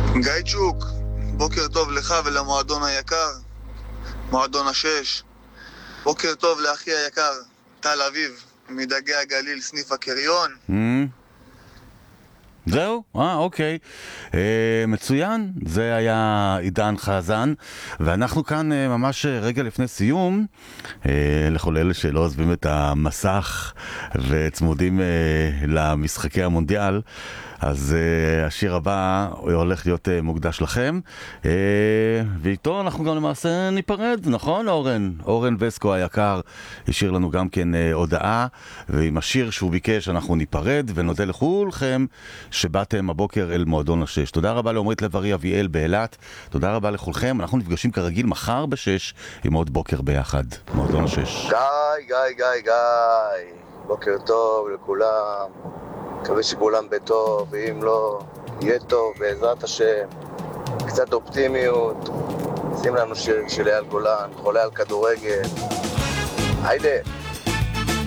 גייצ'וק, בוקר טוב לך ולמועדון היקר, מועדון השש. בוקר טוב לאחי היקר, תל אביב, מדגי הגליל, סניף הקריון. זהו? אוקיי. מצוין. זה היה עידן חזן, ואנחנו כאן ממש רגע לפני סיום, לכל אלה שלא עוזבים את המסך וצמודים למשחקי המונדיאל. אז השיר הבא הולך להיות מוקדש לכם, ואיתו אנחנו גם למעשה ניפרד, נכון אורן? אורן וסקו היקר השאיר לנו גם כן הודעה, ועם השיר שהוא ביקש אנחנו ניפרד, ונודה לכולכם שבאתם הבוקר אל מועדון השש. תודה רבה לעומרית לב-ארי אביאל באילת, תודה רבה לכולכם. אנחנו נפגשים כרגיל מחר בשש עם עוד בוקר ביחד, מועדון השש. גיא, בוקר טוב לכולם, מקווה שכולם בטוב, ואם לא, יהיה טוב בעזרת השם. קצת אופטימיות, שים לנו שיר של אייל גולן, חולה על כדורגל. היידה.